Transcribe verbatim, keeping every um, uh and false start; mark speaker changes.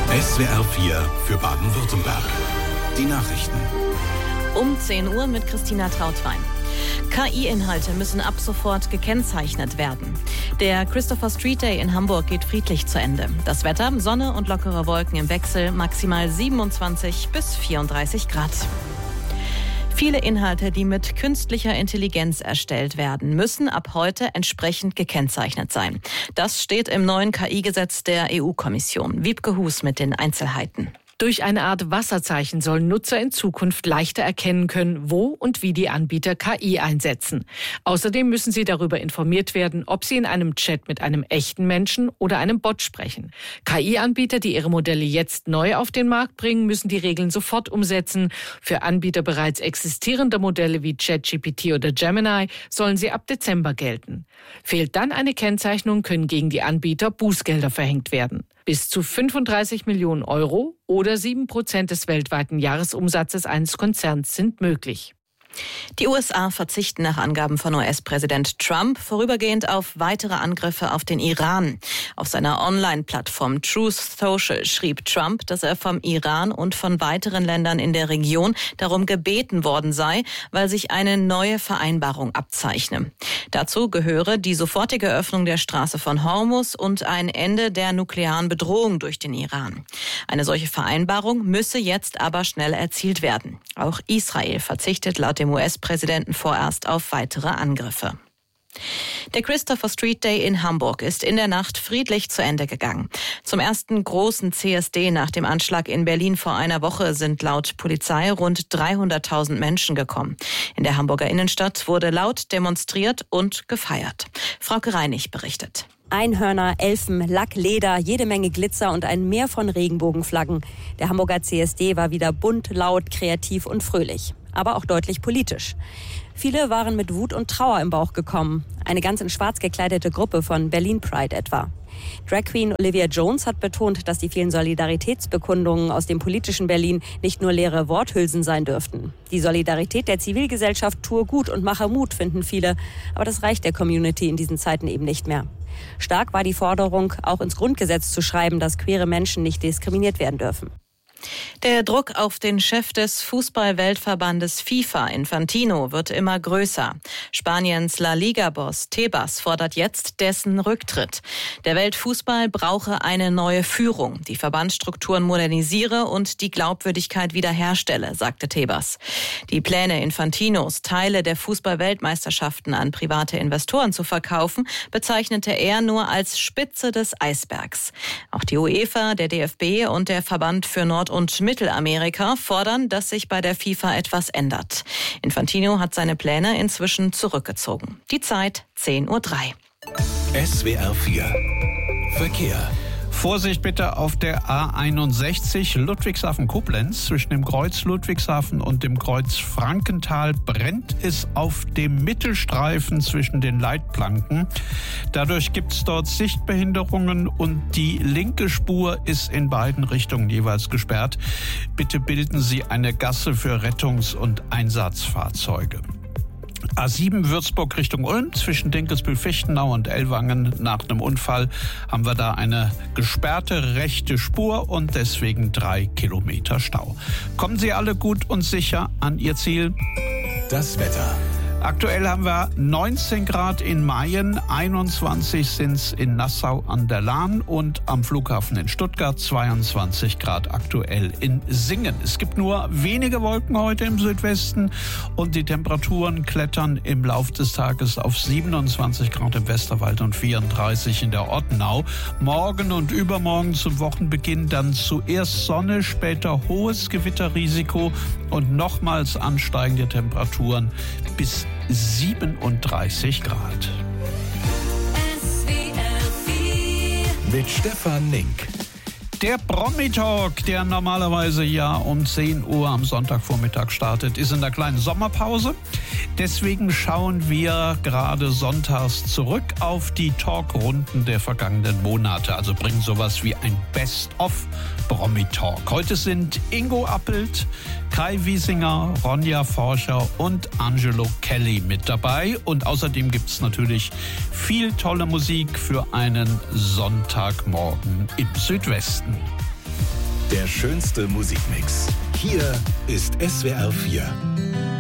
Speaker 1: S W R vier für Baden-Württemberg. Die Nachrichten.
Speaker 2: Um zehn Uhr mit Christina Trautwein. K I-Inhalte müssen ab sofort gekennzeichnet werden. Der Christopher Street Day in Hamburg geht friedlich zu Ende. Das Wetter, Sonne und lockere Wolken im Wechsel, maximal siebenundzwanzig bis vierunddreißig Grad. Viele Inhalte, die mit künstlicher Intelligenz erstellt werden, müssen ab heute entsprechend gekennzeichnet sein. Das steht im neuen K I-Gesetz der E U-Kommission. Wiebke Hus mit den Einzelheiten.
Speaker 3: Durch eine Art Wasserzeichen sollen Nutzer in Zukunft leichter erkennen können, wo und wie die Anbieter K I einsetzen. Außerdem müssen sie darüber informiert werden, ob sie in einem Chat mit einem echten Menschen oder einem Bot sprechen. K I-Anbieter, die ihre Modelle jetzt neu auf den Markt bringen, müssen die Regeln sofort umsetzen. Für Anbieter bereits existierender Modelle wie ChatGPT oder Gemini sollen sie ab Dezember gelten. Fehlt dann eine Kennzeichnung, können gegen die Anbieter Bußgelder verhängt werden. Bis zu fünfunddreißig Millionen Euro oder sieben Prozent des weltweiten Jahresumsatzes eines Konzerns sind möglich.
Speaker 2: Die U S A verzichten nach Angaben von U S-Präsident Trump vorübergehend auf weitere Angriffe auf den Iran. Auf seiner Online-Plattform Truth Social schrieb Trump, dass er vom Iran und von weiteren Ländern in der Region darum gebeten worden sei, weil sich eine neue Vereinbarung abzeichne. Dazu gehöre die sofortige Öffnung der Straße von Hormuz und ein Ende der nuklearen Bedrohung durch den Iran. Eine solche Vereinbarung müsse jetzt aber schnell erzielt werden. Auch Israel verzichtet laut dem U S-Präsidenten vorerst auf weitere Angriffe. Der Christopher Street Day in Hamburg ist in der Nacht friedlich zu Ende gegangen. Zum ersten großen C S D nach dem Anschlag in Berlin vor einer Woche sind laut Polizei rund dreihunderttausend Menschen gekommen. In der Hamburger Innenstadt wurde laut demonstriert und gefeiert. Frauke Reinig berichtet.
Speaker 4: Einhörner, Elfen, Lack, Leder, jede Menge Glitzer und ein Meer von Regenbogenflaggen. Der Hamburger C S D war wieder bunt, laut, kreativ und fröhlich, aber auch deutlich politisch. Viele waren mit Wut und Trauer im Bauch gekommen. Eine ganz in schwarz gekleidete Gruppe von Berlin Pride etwa. Drag Queen Olivia Jones hat betont, dass die vielen Solidaritätsbekundungen aus dem politischen Berlin nicht nur leere Worthülsen sein dürften. Die Solidarität der Zivilgesellschaft tue gut und mache Mut, finden viele. Aber das reicht der Community in diesen Zeiten eben nicht mehr. Stark war die Forderung, auch ins Grundgesetz zu schreiben, dass queere Menschen nicht diskriminiert werden dürfen.
Speaker 2: Der Druck auf den Chef des Fußball-Weltverbandes FIFA, Infantino, wird immer größer. Spaniens La Liga-Boss Tebas fordert jetzt dessen Rücktritt. Der Weltfußball brauche eine neue Führung, die Verbandsstrukturen modernisiere und die Glaubwürdigkeit wiederherstelle, sagte Tebas. Die Pläne Infantinos, Teile der Fußball-Weltmeisterschaften an private Investoren zu verkaufen, bezeichnete er nur als Spitze des Eisbergs. Auch die UEFA, der D F B und der Verband für Nord- und Mittelamerika fordern, dass sich bei der FIFA etwas ändert. Infantino hat seine Pläne inzwischen zurückgezogen. Die Zeit zehn Uhr drei.
Speaker 1: S W R vier Verkehr.
Speaker 5: Vorsicht bitte auf der A einundsechzig Ludwigshafen-Koblenz. Zwischen dem Kreuz Ludwigshafen und dem Kreuz Frankenthal brennt es auf dem Mittelstreifen zwischen den Leitplanken. Dadurch gibt es dort Sichtbehinderungen und die linke Spur ist in beiden Richtungen jeweils gesperrt. Bitte bilden Sie eine Gasse für Rettungs- und Einsatzfahrzeuge. A sieben Würzburg Richtung Ulm, zwischen Dinkelsbühl-Fichtenau und Ellwangen. Nach einem Unfall haben wir da eine gesperrte rechte Spur und deswegen drei Kilometer Stau. Kommen Sie alle gut und sicher an Ihr Ziel.
Speaker 1: Das Wetter.
Speaker 5: Aktuell haben wir neunzehn Grad in Mayen, einundzwanzig sind es in Nassau an der Lahn und am Flughafen in Stuttgart, zweiundzwanzig Grad aktuell in Singen. Es gibt nur wenige Wolken heute im Südwesten und die Temperaturen klettern im Lauf des Tages auf siebenundzwanzig Grad im Westerwald und vierunddreißig in der Ortenau. Morgen und übermorgen zum Wochenbeginn dann zuerst Sonne, später hohes Gewitterrisiko und nochmals ansteigende Temperaturen bis siebenunddreißig Grad.
Speaker 1: Mit Stefan Nink.
Speaker 5: Der Promi-Talk, der normalerweise ja um zehn Uhr am Sonntagvormittag startet, ist in der kleinen Sommerpause. Deswegen schauen wir gerade sonntags zurück auf die Talkrunden der vergangenen Monate. Also bringen sowas wie ein Best-of Promi-Talk. Heute sind Ingo Appelt, Kai Wiesinger, Ronja Forscher und Angelo Kelly mit dabei. Und außerdem gibt es natürlich viel tolle Musik für einen Sonntagmorgen im Südwesten.
Speaker 1: Der schönste Musikmix. Hier ist S W R vier.